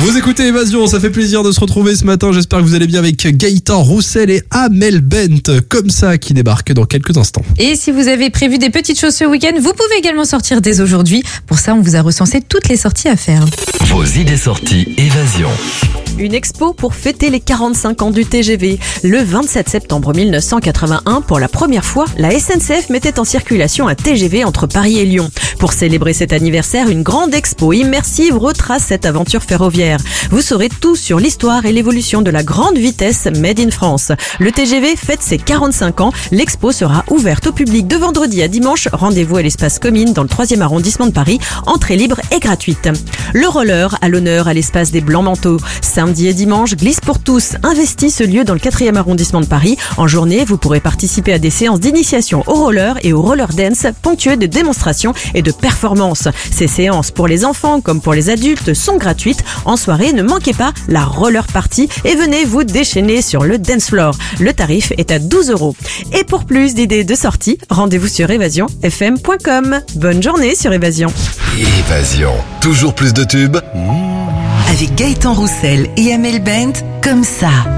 Vous écoutez Évasion, ça fait plaisir de se retrouver ce matin. J'espère que vous allez bien avec Gaëtan Roussel et Amel Bent, comme ça, qui débarquent dans quelques instants. Et si vous avez prévu des petites choses ce week-end, vous pouvez également sortir dès aujourd'hui. Pour ça, on vous a recensé toutes les sorties à faire. Vos idées sorties Évasion. Une expo pour fêter les 45 ans du TGV. Le 27 septembre 1981, pour la première fois, la SNCF mettait en circulation un TGV entre Paris et Lyon. Pour célébrer cet anniversaire, une grande expo immersive retrace cette aventure ferroviaire. Vous saurez tout sur l'histoire et l'évolution de la grande vitesse made in France. Le TGV fête ses 45 ans. L'expo sera ouverte au public de vendredi à dimanche. Rendez-vous à l'espace Comines dans le 3e arrondissement de Paris. Entrée libre et gratuite. Le roller à l'honneur à l'espace des Blancs-Manteaux. Samedi et dimanche, Glisse pour tous investit ce lieu dans le 4e arrondissement de Paris. En journée, vous pourrez participer à des séances d'initiation au roller et au roller dance, ponctuées de démonstrations et de performances. Ces séances pour les enfants comme pour les adultes sont gratuites. En soirée, ne manquez pas la roller party et venez vous déchaîner sur le dance floor. Le tarif est à 12 €. Et pour plus d'idées de sortie, rendez-vous sur évasionfm.com. Bonne journée sur Évasion. Évasion. Toujours plus de tubes. Avec Gaëtan Roussel et Amel Bent, comme ça.